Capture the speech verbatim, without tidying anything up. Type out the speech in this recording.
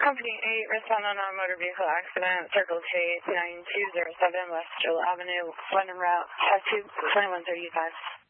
Company eight, respond on a motor vehicle accident, Circle K nine two zero seven West Joel Avenue, London Route, S two twenty-one thirty-five.